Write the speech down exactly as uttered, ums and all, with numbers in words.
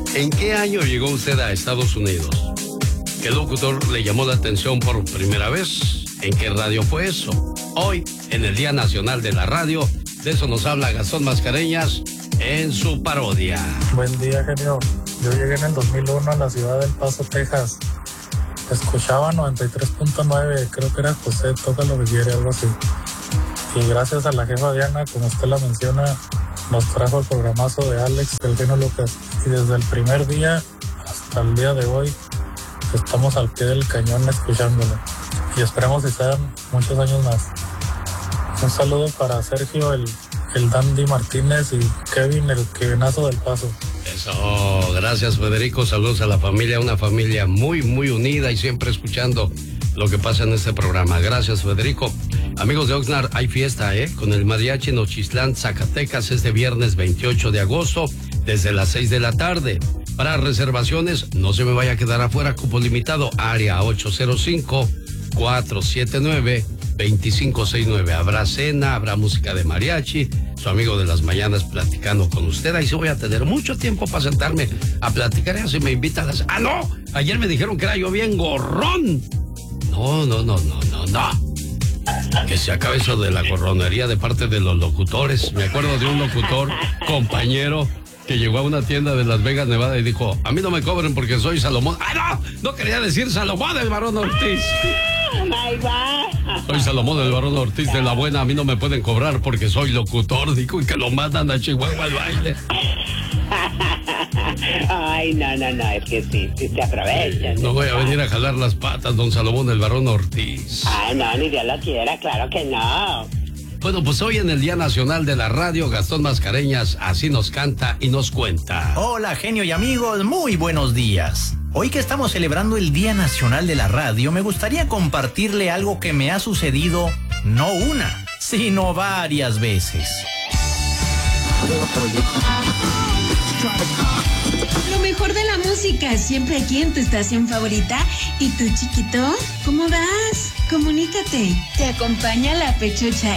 ¿En qué año llegó usted a Estados Unidos? ¿Qué locutor le llamó la atención por primera vez? ¿En qué radio fue eso? Hoy, en el Día Nacional de la Radio, de eso nos habla Gastón Mascareñas en su parodia. Buen día, genio. Yo llegué en el dos mil uno a la ciudad del Paso, Texas. Escuchaba noventa y tres punto nueve, creo que era José, toca lo que quiere, algo así. Y gracias a la jefa Diana, como usted la menciona, nos trajo el programazo de Alex, el genio Lucas. Y desde el primer día hasta el día de hoy, estamos al pie del cañón escuchándolo. Y esperamos que sean muchos años más. Un saludo para Sergio, el, el Dandy Martínez, y Kevin, el Kevenazo del Paso. Eso, gracias Federico, saludos a la familia, una familia muy, muy unida y siempre escuchando lo que pasa en este programa. Gracias Federico. Amigos de Oxnard, hay fiesta, ¿eh? Con el mariachi en Ochistlán, Zacatecas, este viernes veintiocho de agosto, desde las seis de la tarde. Para reservaciones, no se me vaya a quedar afuera, cupo limitado, área ocho cero cinco, cuatro siete nueve, dos cinco seis nueve. Habrá cena, habrá música de mariachi, su amigo de las mañanas platicando con usted. Ahí sí voy a tener mucho tiempo para sentarme a platicar. Y así me invitan a las... ¡Ah, no! Ayer me dijeron que era yo bien gorrón. No, no, no, no, no, no. Que se acabe eso de la gorronería de parte de los locutores. Me acuerdo de un locutor, compañero, que llegó a una tienda de Las Vegas, Nevada, y dijo, a mí no me cobren porque soy Salomón. ¡Ah, no! No quería decir Salomón del Barón Ortiz. Soy Salomón del Barón Ortiz de la Buena, a mí no me pueden cobrar porque soy locutor. Dijo, y que lo mandan a Chihuahua al baile. Ay, no, no, no, es que sí, sí se aprovechan. Sí, no voy a venir a jalar las patas, don Salomón del Barón Ortiz. Ay, no, ni Dios lo quiera, claro que no. Bueno, pues hoy en el Día Nacional de la Radio, Gastón Mascareñas así nos canta y nos cuenta. Hola, genio y amigos, muy buenos días. Hoy que estamos celebrando el Día Nacional de la Radio, me gustaría compartirle algo que me ha sucedido no una, sino varias veces. Lo mejor de la música, siempre aquí en tu estación favorita. ¿Y tú, chiquito? ¿Cómo vas? Comunícate. Te acompaña la Pechucha